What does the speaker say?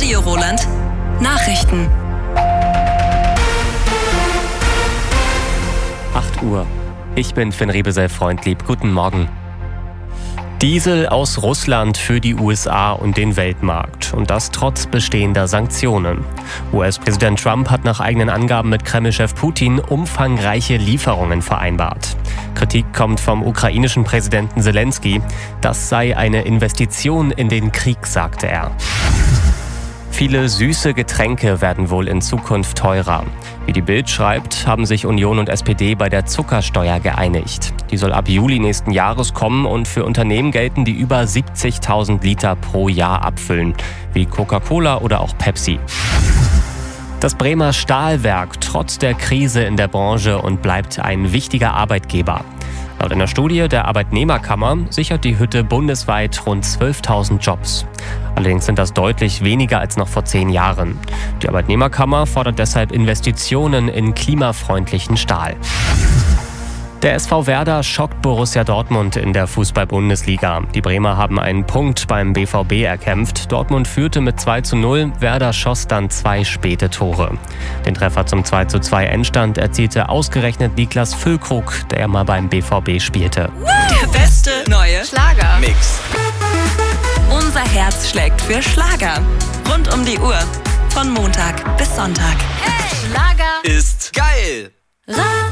Radio Roland Nachrichten. 8 Uhr. Ich bin Finn Rebesel-Freundlieb. Guten Morgen. Diesel aus Russland für die USA und den Weltmarkt. Und das trotz bestehender Sanktionen. US-Präsident Trump hat nach eigenen Angaben mit Kreml-Chef Putin umfangreiche Lieferungen vereinbart. Kritik kommt vom ukrainischen Präsidenten Zelensky. Das sei eine Investition in den Krieg, sagte er. Viele süße Getränke werden wohl in Zukunft teurer. Wie die Bild schreibt, haben sich Union und SPD bei der Zuckersteuer geeinigt. Die soll ab Juli nächsten Jahres kommen und für Unternehmen gelten, die über 70.000 Liter pro Jahr abfüllen, wie Coca-Cola oder auch Pepsi. Das Bremer Stahlwerk trotz der Krise in der Branche und bleibt ein wichtiger Arbeitgeber. Laut einer Studie der Arbeitnehmerkammer sichert die Hütte bundesweit rund 12.000 Jobs. Allerdings sind das deutlich weniger als noch vor 10 Jahren. Die Arbeitnehmerkammer fordert deshalb Investitionen in klimafreundlichen Stahl. Der SV Werder schockt Borussia Dortmund in der Fußball-Bundesliga. Die Bremer haben einen Punkt beim BVB erkämpft. Dortmund führte mit 2:0, Werder schoss dann 2 späte Tore. Den Treffer zum 2:2 Endstand erzielte ausgerechnet Niklas Füllkrug, der mal beim BVB spielte. Der beste neue Schlagermix. Unser Herz schlägt für Schlager. Rund um die Uhr. Von Montag bis Sonntag. Schlager Ist geil!